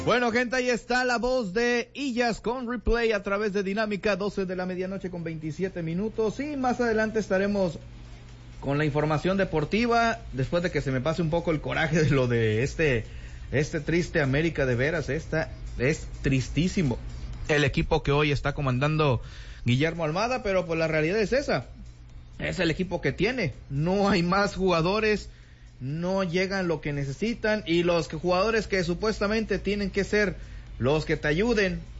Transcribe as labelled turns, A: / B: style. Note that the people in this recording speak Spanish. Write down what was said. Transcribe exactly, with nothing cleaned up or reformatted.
A: Bueno, gente, ahí está la voz de Illas con replay a través de Dinámica, doce de la medianoche con veintisiete minutos. Y más adelante estaremos con la información deportiva, después de que se me pase un poco el coraje de lo de este, este triste América. De veras, esta es tristísimo el equipo que hoy está comandando Guillermo Almada, pero pues la realidad es esa, es el equipo que tiene, no hay más jugadores, no llegan lo que necesitan, y los que, jugadores que supuestamente tienen que ser los que te ayuden